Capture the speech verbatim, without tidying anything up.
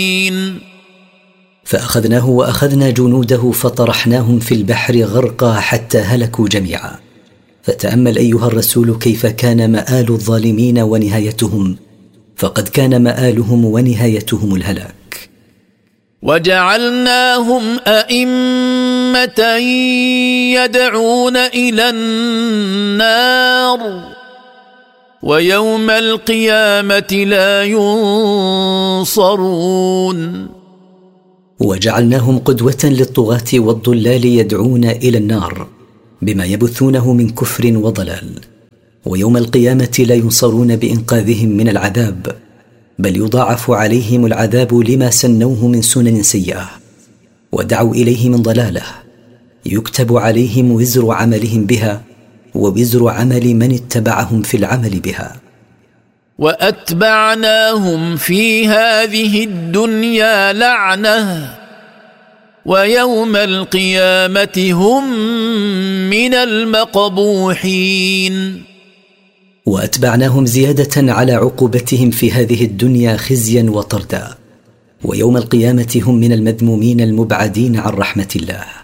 فأخذناه وأخذنا جنوده فطرحناهم في البحر غرقا حتى هلكوا جميعا. فتأمل أيها الرسول كيف كان مآل الظالمين ونهايتهم، فقد كان مآلهم ونهايتهم الهلاك. وجعلناهم أئمة يدعون إلى النار ويوم القيامة لا ينصرون. وجعلناهم قدوة للطغاة والضلال يدعون إلى النار بما يبثونه من كفر وضلال، ويوم القيامة لا ينصرون بإنقاذهم من العذاب، بل يضاعف عليهم العذاب لما سنوه من سنن سيئة ودعوا إليه من ضلاله، يكتب عليهم وزر عملهم بها ووزر عمل من اتبعهم في العمل بها. وأتبعناهم في هذه الدنيا لعنة ويوم القيامة هم من المقبوحين. وأتبعناهم زيادة على عقوبتهم في هذه الدنيا خزيا وطردا، ويوم القيامة هم من المذمومين المبعدين عن رحمة الله.